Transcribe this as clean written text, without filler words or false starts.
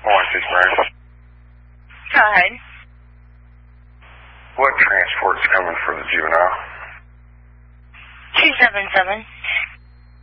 Morning, Brian. Go ahead. What transport's coming for the juvenile? 277.